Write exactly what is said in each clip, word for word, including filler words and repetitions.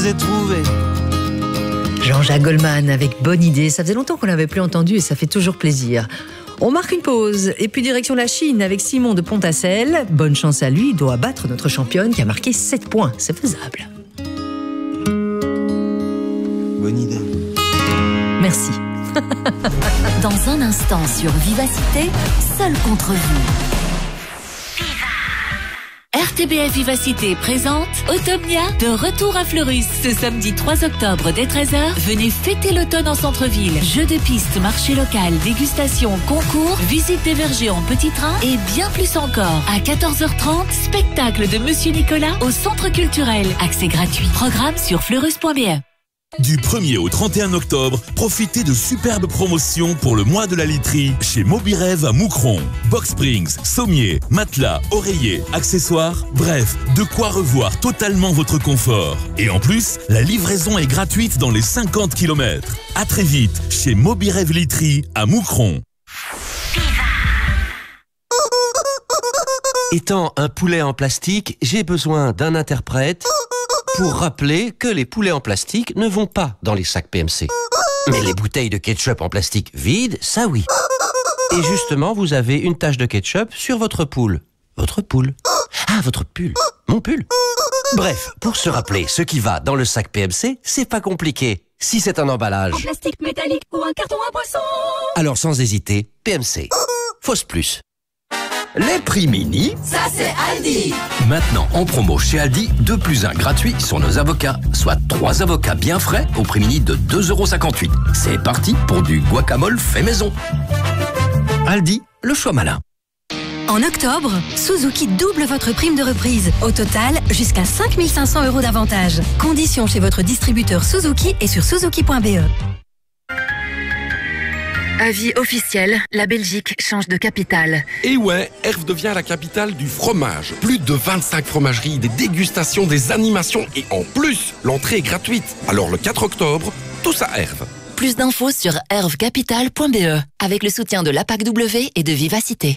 ai trouvé. Jean-Jacques Goldman avec Bonne idée. Ça faisait longtemps qu'on l'avait plus entendu et ça fait toujours plaisir. On marque une pause et puis direction la Chine avec Simon de Pontassel. Bonne chance à lui, il doit battre notre championne qui a marqué sept points. C'est faisable. Bonne idée. Merci. Dans un instant sur Vivacité, seul contre vous. R T B F Vivacité présente Automnia de retour à Fleurus ce samedi trois octobre dès treize heures. Venez fêter l'automne en centre-ville. Jeux de piste, marché local, dégustation, concours, visite des vergers en petit train et bien plus encore. À quatorze heures trente, spectacle de Monsieur Nicolas au centre culturel. Accès gratuit. Programme sur fleurus point b e. Du premier au trente et un octobre, profitez de superbes promotions pour le mois de la literie chez Mobirêve à Moucron. Box Springs, sommiers, matelas, oreillers, accessoires, bref, de quoi revoir totalement votre confort. Et en plus, la livraison est gratuite dans les cinquante kilomètres. À très vite chez Mobirêve Literie à Moucron. Étant un poulet en plastique, j'ai besoin d'un interprète pour rappeler que les poulets en plastique ne vont pas dans les sacs P M C. Mais les bouteilles de ketchup en plastique vides, ça oui. Et justement, vous avez une tache de ketchup sur votre poule. Votre poule. Ah, votre pull. Mon pull. Bref, pour se rappeler ce qui va dans le sac P M C, c'est pas compliqué. Si c'est un emballage, En plastique métallique ou un carton à boisson. alors sans hésiter, P M C. Fausse plus. Les prix mini, Ça c'est Aldi. maintenant en promo chez Aldi, deux plus un gratuit sur nos avocats, soit trois avocats bien frais au prix mini de deux euros cinquante-huit. C'est parti pour du guacamole fait maison. Aldi, le choix malin. En octobre, Suzuki double votre prime de reprise. Au total, jusqu'à cinq mille cinq cents euros d'avantage. Conditions chez votre distributeur Suzuki et sur suzuki point b e. Avis officiel, la Belgique change de capitale. Et ouais, Herve devient la capitale du fromage. Plus de vingt-cinq fromageries, des dégustations, des animations et en plus, l'entrée est gratuite. Alors le quatre octobre, tous à Herve. Plus d'infos sur herve capital point b e avec le soutien de l'A P A C W et de Vivacité.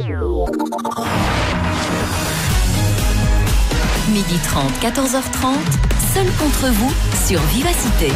midi trente, quatorze heures trente, seul contre vous sur Vivacité.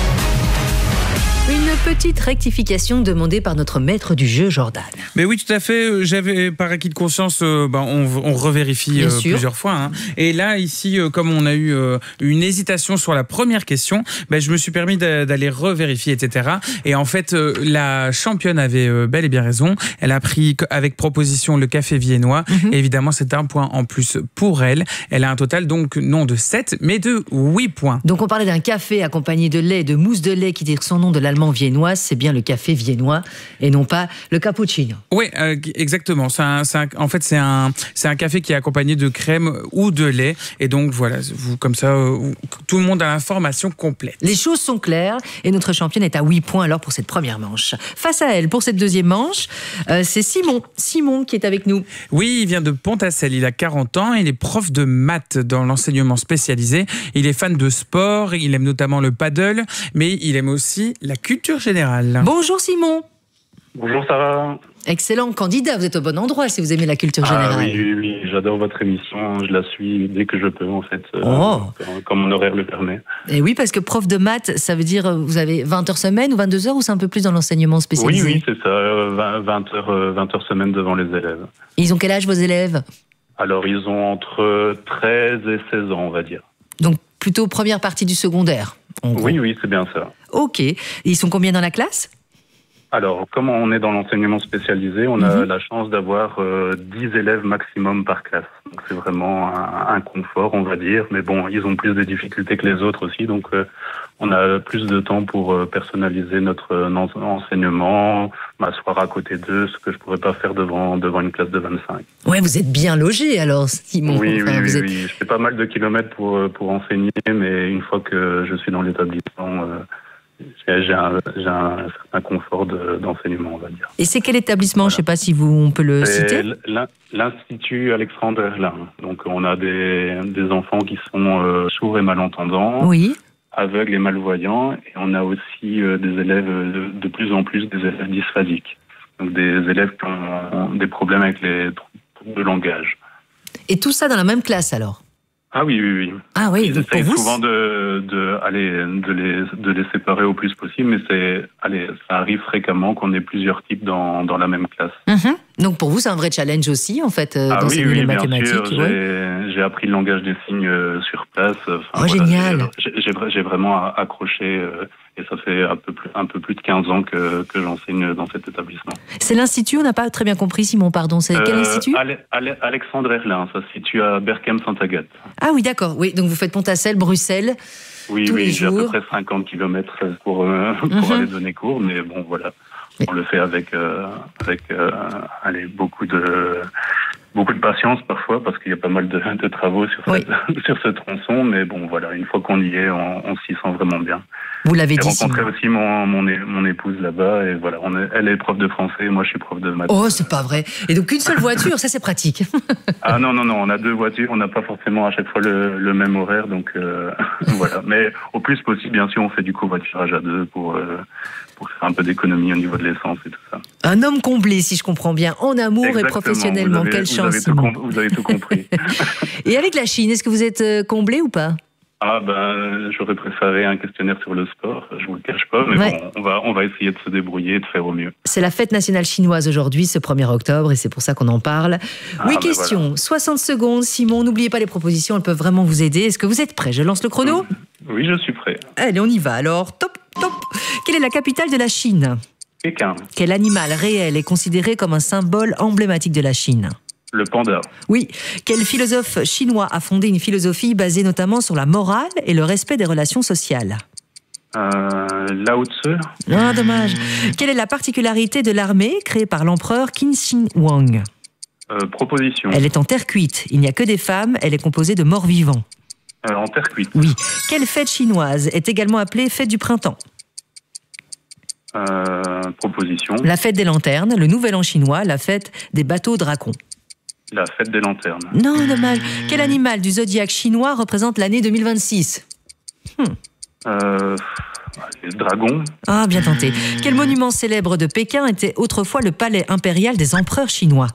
Une petite rectification demandée par notre maître du jeu, Jordan. Mais oui, tout à fait. J'avais par acquis de conscience, euh, ben, on, on revérifie euh, plusieurs fois. Hein. Et là, ici, euh, comme on a eu euh, une hésitation sur la première question, ben, je me suis permis d'aller revérifier, et cetera. Et en fait, euh, la championne avait euh, bel et bien raison. Elle a pris avec proposition le café viennois. Mm-hmm. Et évidemment, c'est un point en plus pour elle. Elle a un total donc non de sept, mais de huit points. Donc on parlait d'un café accompagné de lait, de mousse de lait qui tire son nom de l'allemand viennois, c'est bien le café viennois et non pas le cappuccino. Oui, euh, exactement. C'est un, c'est un, en fait, c'est un, c'est un café qui est accompagné de crème ou de lait. Et donc, voilà, vous, comme ça, euh, tout le monde a l'information complète. Les choses sont claires et notre championne est à huit points alors pour cette première manche. Face à elle, pour cette deuxième manche, euh, c'est Simon. Simon qui est avec nous. Oui, il vient de Pontassel. Il a quarante ans. Il est prof de maths dans l'enseignement spécialisé. Il est fan de sport. Il aime notamment le paddle, mais il aime aussi la culture générale. Bonjour Simon. Bonjour Sarah. Excellent candidat, vous êtes au bon endroit si vous aimez la culture générale. Ah oui, oui, oui, j'adore votre émission, je la suis dès que je peux en fait, euh, oh. quand mon horaire le permet. Et oui, parce que prof de maths, ça veut dire vous avez vingt heures semaine ou vingt-deux heures ou c'est un peu plus dans l'enseignement spécialisé? Oui, oui, c'est ça, vingt heures, vingt heures semaine devant les élèves. Et ils ont quel âge vos élèves? Alors ils ont entre treize et seize ans on va dire. Donc plutôt première partie du secondaire en gros. Oui, oui, c'est bien ça. Ok, et ils sont combien dans la classe? Alors, comme on est dans l'enseignement spécialisé, on a mmh. la chance d'avoir euh, dix élèves maximum par classe. Donc c'est vraiment un, un confort, on va dire. Mais bon, ils ont plus de difficultés que les autres aussi. Donc euh, on a plus de temps pour euh, personnaliser notre euh, enseignement, m'asseoir à côté d'eux, ce que je pourrais pas faire devant, devant une classe de vingt-cinq. Ouais, vous êtes bien logé alors, Simon. Oui, enfin, oui, vous oui, êtes... oui. Je fais pas mal de kilomètres pour, pour enseigner, mais une fois que je suis dans l'établissement... Euh, J'ai un, j'ai un certain confort de, d'enseignement, on va dire. Et c'est quel établissement? Voilà. Je ne sais pas si vous, on peut le c'est citer. L'Institut Alexandre Herlin. Donc, on a des, des enfants qui sont euh, sourds et malentendants, oui. aveugles et malvoyants. Et on a aussi euh, des élèves, de, de plus en plus, des élèves dysphasiques. Donc, des élèves qui ont des problèmes avec les troubles de langage. Et tout ça dans la même classe, alors? Ah oui, oui, oui. Ah oui, ils essayent souvent de, de, allez, de, les, de les séparer au plus possible, mais c'est, allez, ça arrive fréquemment qu'on ait plusieurs types dans, dans la même classe. Mm-hmm. Donc pour vous, c'est un vrai challenge aussi, en fait, ah d'enseigner oui, oui, les bien mathématiques. Sûr, ouais. j'ai, j'ai appris le langage des signes sur place. Enfin, oh, voilà, génial. J'ai, j'ai, j'ai vraiment accroché, et ça fait un peu plus, un peu plus de quinze ans que, que j'enseigne dans cet établissement. C'est l'Institut, on n'a pas très bien compris, Simon, pardon. C'est quel euh, institut Ale, Ale, Alexandre Herlin, ça se situe à Berchem-Saint-Agathe. Ah oui, d'accord. Oui, donc vous faites Pont-à-Celle, Bruxelles. Oui, tous oui, les j'ai jours. à peu près cinquante kilomètres pour, euh, pour mm-hmm. aller donner cours, mais bon, voilà. On le fait avec, euh, avec euh, allez, beaucoup de beaucoup de patience parfois, parce qu'il y a pas mal de, de travaux sur, oui. cette, sur ce tronçon, mais bon, voilà, une fois qu'on y est, on, on s'y sent vraiment bien. Vous l'avez dit. J'ai rencontré aussi mon, mon, mon épouse là-bas, et voilà, on est, elle est prof de français, moi je suis prof de maths. Oh, c'est pas vrai. Et donc une seule voiture, ça c'est pratique. Ah non, non, non, on a deux voitures, on n'a pas forcément à chaque fois le, le même horaire, donc euh, voilà. Mais au plus possible, bien sûr, on fait du covoiturage à deux pour, euh, pour faire un peu d'économie au niveau de l'essence et tout ça. Un homme comblé, si je comprends bien, en amour Exactement, et professionnellement. Avez, Quelle chance, avez Simon. Tout, vous avez tout compris. Et avec la Chine, est-ce que vous êtes comblé ou pas? Ah ben, j'aurais préféré un questionnaire sur le sport, je vous le cache pas, mais ouais. bon, on va, on va essayer de se débrouiller et de faire au mieux. C'est la fête nationale chinoise aujourd'hui, ce premier octobre, et c'est pour ça qu'on en parle. Ah, oui, ben question, voilà. soixante secondes, Simon, n'oubliez pas les propositions, elles peuvent vraiment vous aider. Est-ce que vous êtes prêt? Je lance le chrono? Oui, je suis prêt. Allez, on y va alors, top, top. Quelle est la capitale de la Chine? Pékin. Quel animal réel est considéré comme un symbole emblématique de la Chine? Le panda. Oui. Quel philosophe chinois a fondé une philosophie basée notamment sur la morale et le respect des relations sociales? euh, Lao Tzu. Ah, dommage. Quelle est la particularité de l'armée créée par l'empereur Qin Shi Huang? euh, Proposition. Elle est en terre cuite. Il n'y a que des femmes. Elle est composée de morts vivants. Euh, en terre cuite. Oui. Quelle fête chinoise est également appelée fête du printemps? euh, Proposition. La fête des lanternes, le nouvel an chinois, la fête des bateaux dracons. La fête des lanternes. Non, dommage. Quel animal du zodiaque chinois représente l'année deux mille vingt-six? hmm. euh, Le dragon. Ah, bien tenté. Quel monument célèbre de Pékin était autrefois le palais impérial des empereurs chinois?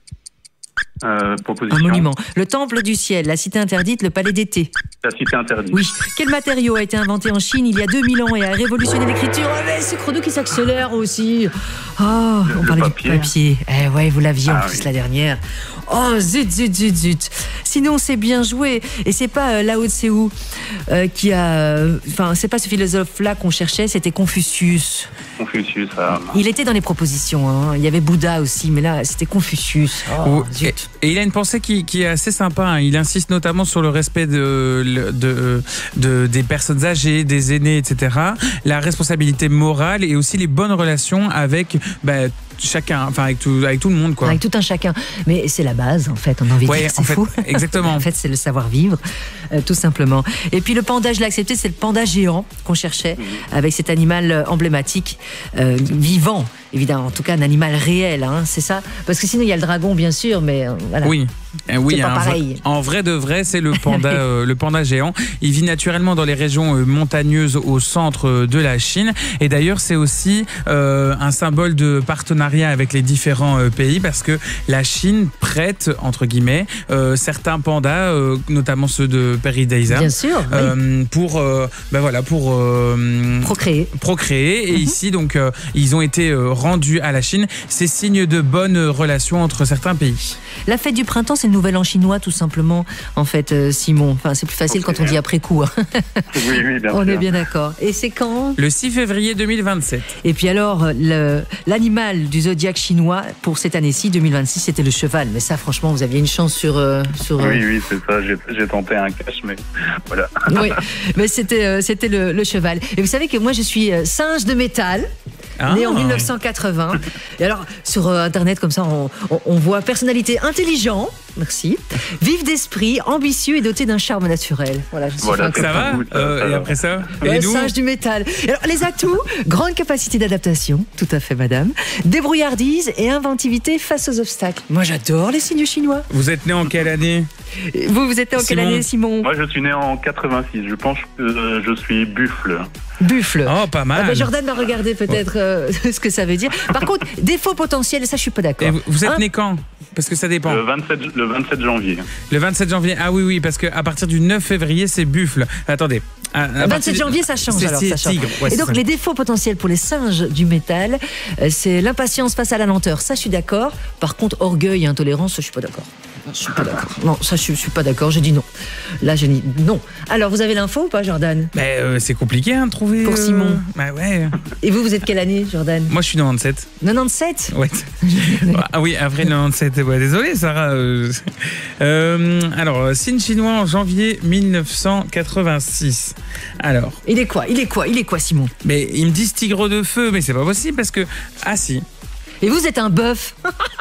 Euh, proposition. Un monument. Le temple du ciel, la cité interdite, le palais d'été. La cité interdite. Oui. Quel matériau a été inventé en Chine il y a deux mille ans et a révolutionné l'écriture? Oh, mais ce chrono qui s'accélère aussi. Oh, le, on parlait papier. du papier. Eh ouais, vous l'aviez ah, en plus oui. la dernière. Oh, zut, zut, zut, zut. Sinon, c'est bien joué. Et c'est pas euh, Lao Tzu euh, qui a... Enfin, euh, c'est pas ce philosophe-là qu'on cherchait, c'était Confucius. Confucius, ah. Il était dans les propositions. Hein. Il y avait Bouddha aussi, mais là, c'était Confucius. Oh, et, et il a une pensée qui, qui est assez sympa. Hein. Il insiste notamment sur le respect de, de, de, des personnes âgées, des aînés, et cetera. La responsabilité morale et aussi les bonnes relations avec... Bah, chacun, enfin avec tout, avec tout le monde, quoi. Avec tout un chacun. Mais c'est la base, en fait, on a envie de ouais, dire, c'est fait, fou. Exactement. En fait, c'est le savoir-vivre, euh, tout simplement. Et puis le panda, je l'ai accepté, c'est le panda géant qu'on cherchait, mmh. avec cet animal emblématique, euh, vivant, évidemment, en tout cas un animal réel, hein, c'est ça? Parce que sinon, il y a le dragon, bien sûr, mais euh, voilà. Oui. Oui, c'est pas hein, pareil. En vrai de vrai, c'est le panda, euh, le panda géant. Il vit naturellement dans les régions euh, montagneuses au centre euh, de la Chine. Et d'ailleurs, c'est aussi euh, un symbole de partenariat avec les différents euh, pays parce que la Chine prête, entre guillemets, euh, certains pandas, euh, notamment ceux de Paradise, bien sûr, euh, oui. pour, euh, ben voilà, pour euh, procréer. procréer. Et mm-hmm. ici, donc, euh, ils ont été euh, rendus à la Chine. C'est signe de bonnes relations entre certains pays. La fête du printemps, c'est le nouvel an chinois, tout simplement, en fait, euh, Simon. Enfin, c'est plus facile okay. quand on dit après coup. Hein. Oui, oui, bien on sûr. est bien d'accord. Et c'est quand? Le six février deux mille vingt-sept. Et puis alors, le, l'animal du zodiaque chinois, pour cette année-ci, deux mille vingt-six, c'était le cheval. Mais ça, franchement, vous aviez une chance sur... Euh, sur oui, oui, c'est ça. J'ai, j'ai tenté un cache, mais voilà. Oui, mais c'était, euh, c'était le, le cheval. Et vous savez que moi, je suis euh, singe de métal. Ah. Né en mille neuf cent quatre-vingts. Et alors, sur euh, Internet, comme ça, on, on, on voit personnalité intelligente, merci, vif d'esprit, ambitieux et doté d'un charme naturel. Voilà, je suis voilà, ça va vous, ça, euh, ça Et va. après ça et nous singe du métal. Et alors, les atouts, grande capacité d'adaptation, tout à fait, madame, débrouillardise et inventivité face aux obstacles. Moi, j'adore les signes chinois. Vous êtes né en quelle année? Vous, vous êtes né en Simon. quelle année, Simon? Moi, je suis né en quatre-vingt-six. Je pense que euh, je suis buffle. Buffle. Oh, pas mal. Ah ben Jordan va regarder peut-être euh, ce que ça veut dire. Par contre, défaut potentiel, ça, je suis pas d'accord. Et vous, vous êtes hein? né quand? Parce que ça dépend. Le vingt-sept, le vingt-sept janvier. Le vingt-sept janvier, ah oui, oui, parce qu'à partir du neuf février, c'est buffle. Attendez. À, à le vingt-sept janvier, ça change. Alors, c'est ça change. tigre. Ouais, et donc, ça. les défauts potentiels pour les singes du métal, euh, c'est l'impatience face à la lenteur. Ça, je suis d'accord. Par contre, orgueil et intolérance, je suis pas d'accord. Je suis pas d'accord. Non, ça, je suis pas d'accord. J'ai dit non. Là, j'ai dit non. Alors, vous avez l'info ou pas, Jordan? Bah, euh, c'est compliqué hein, de trouver. Pour euh... Simon. Bah ouais. Et vous, vous êtes quelle année, Jordan? Moi, je suis quatre-vingt-dix-sept. quatre-vingt-dix-sept? Ouais. Ah oui, après quatre-vingt-dix-sept. Ouais, désolé, Sarah. Euh... Euh, alors, signe chinois en janvier mille neuf cent quatre-vingt-six. Alors. Il est quoi? Il est quoi? Il est quoi, Simon? Mais ils me disent tigre de feu, mais c'est pas possible parce que. Ah si. Et vous êtes un bœuf.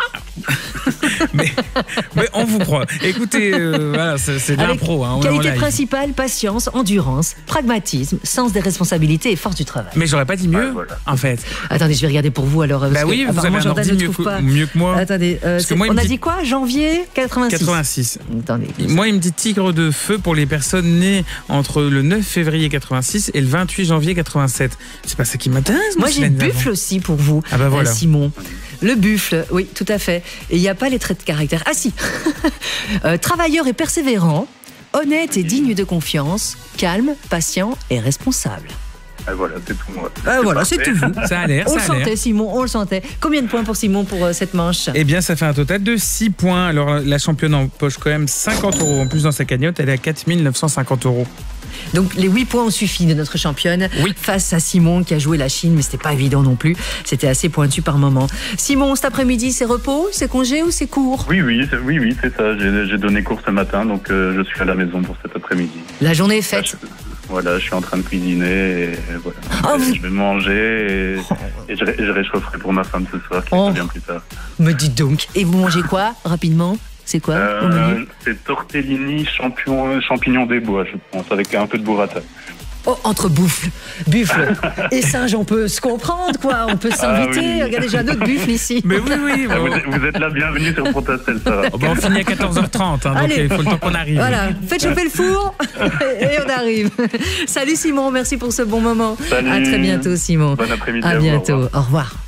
mais, mais on vous croit. Écoutez, euh, voilà, c'est, c'est de l'impro. Hein, qualité principale, patience, endurance, pragmatisme, sens des responsabilités et force du travail. Mais j'aurais pas dit mieux, ah, voilà. en fait. Attendez, je vais regarder pour vous alors. Bah oui, vous avez un ordi mieux, que, mieux que moi. Attendez, euh, que moi, on a dit... dit quoi? Janvier quatre-vingt-six. quatre-vingt-six. Attendez. Moi, il me dit tigre de feu pour les personnes nées entre le neuf février quatre-vingt-six et le vingt-huit janvier quatre-vingt-sept. C'est pas ça qui m'intéresse. Moi, j'ai buffle aussi pour vous, ah bah voilà. euh, Simon. Le buffle, oui, tout à fait. Et il n'y a pas les traits de caractère. Ah si euh, Travailleur et persévérant, honnête et digne de confiance, calme, patient et responsable. Ah, voilà, c'est tout moi. Ah, voilà, c'est tout vous. Ça a l'air, on ça le a l'air. sentait, Simon, on le sentait. Combien de points pour Simon pour euh, cette manche? Eh bien, ça fait un total de six points. Alors, la championne empoche quand même cinquante euros. En plus, dans sa cagnotte, elle est à quatre mille neuf cent cinquante euros. Donc les huit points ont suffi de notre championne oui. face à Simon qui a joué la Chine, mais c'était pas évident non plus. C'était assez pointu par moment. Simon, cet après-midi, c'est repos, c'est congé ou c'est cours? Oui, oui, c'est, oui, oui, c'est ça. J'ai, j'ai donné cours ce matin, donc euh, je suis à la maison pour cet après-midi. La journée est faite. Là, je, voilà, je suis en train de cuisiner et voilà. Oh, vous... Je vais manger et, et je, je réchaufferai pour ma femme ce soir qui oh. revient plus tard. Me dites donc. Et vous mangez quoi rapidement? C'est quoi euh, au menu? C'est tortellini champion, champignons des bois, je pense, avec un peu de burrata. Oh, entre bouffe, buffle et singe, on peut se comprendre, quoi. On peut s'inviter. Ah, oui. Regardez, j'ai un autre buffle ici. Mais oui, oui. Bon. Vous, êtes, vous êtes la bienvenue sur Pontassel, ça va. Oh, bah, on finit à quatorze heures trente, hein, donc il faut le temps qu'on arrive. Voilà, faites chauffer le four et on arrive. Salut Simon, merci pour ce bon moment. Salut. À très bientôt, Simon. Bon après-midi. À, à bientôt. Vous, au revoir. Au revoir.